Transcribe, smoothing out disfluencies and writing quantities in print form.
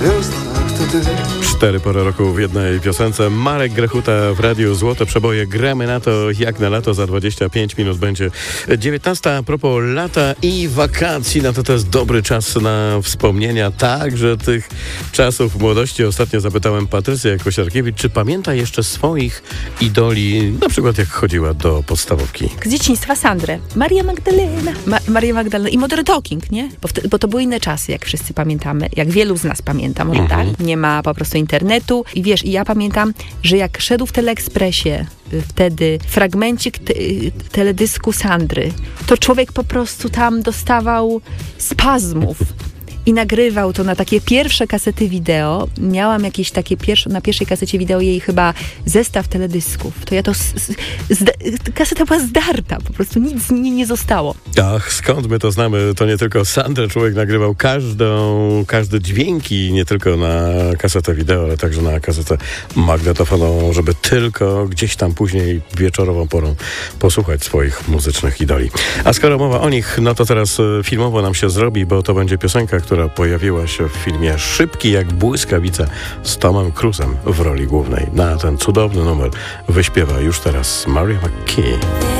4 pory roku w jednej piosence. Marek Grechuta w Radiu Złote Przeboje. Gramy na to jak na lato. Za 25 minut będzie 19. A propos lata i wakacji, no to jest dobry czas na wspomnienia także tych czasów młodości. Ostatnio zapytałem Patrycję Kosiarkiewicz, czy pamięta jeszcze swoich idoli, na przykład jak chodziła do podstawówki. Z dzieciństwa Sandrę. Maria Magdalena. Maria Magdalena i Modern Talking, nie? Bo to były inne czasy, jak wszyscy pamiętamy. Jak wielu z nas pamięta, może tak. Nie ma po prostu internetu. I wiesz, i ja pamiętam, że jak szedł w Teleekspresie wtedy fragmencik teledysku Sandry, to człowiek po prostu tam dostawał spazmów. I nagrywał to na takie pierwsze kasety wideo. Miałam jakieś takie na pierwszej kasecie wideo jej chyba zestaw teledysków. To ja to... kaseta była zdarta, po prostu nic z niej nie zostało. Ach, skąd my to znamy? To nie tylko Sandrę człowiek nagrywał każde dźwięki, nie tylko na kasetę wideo, ale także na kasetę magnetofonową, żeby tylko gdzieś tam później wieczorową porą posłuchać swoich muzycznych idoli. A skoro mowa o nich, no to teraz filmowo nam się zrobi, bo to będzie piosenka, która pojawiła się w filmie Szybki jak błyskawica z Tomem Cruise'em w roli głównej. Na ten cudowny numer wyśpiewa już teraz Maria McKee.